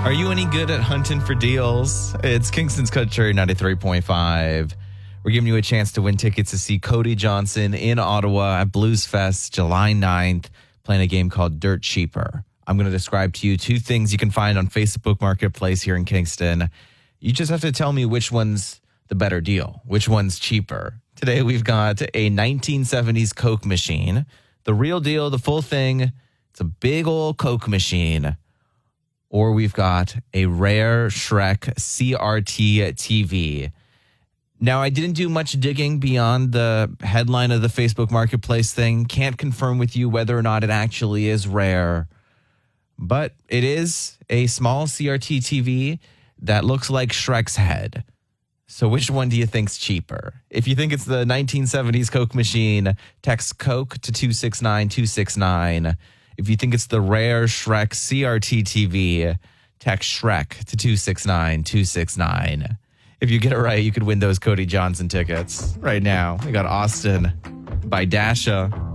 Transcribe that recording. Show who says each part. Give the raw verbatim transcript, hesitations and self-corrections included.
Speaker 1: Are you any good at hunting for deals? It's Kingston's Country ninety-three point five. We're giving you a chance to win tickets to see Cody Johnson in Ottawa at Blues Fest July ninth, playing a game called Dirt Cheaper. I'm going to describe to you two things you can find on Facebook Marketplace here in Kingston. You just have to tell me which one's the better deal, which one's cheaper. Today we've got a nineteen seventies Coke machine. The real deal, the full thing, it's a big old Coke machine. Or we've got a rare Shrek C R T T V. Now, I didn't do much digging beyond the headline of the Facebook Marketplace thing. Can't confirm with you whether or not it actually is rare. But it is a small C R T T V that looks like Shrek's head. So which one do you think's cheaper? If you think it's the nineteen seventies Coke machine, text Coke to two six nine two six nine. If you think it's the rare Shrek C R T T V, text Shrek to two six nine two six nine. If you get it right, you could win those Cody Johnson tickets right now. We got Austin by Dasha.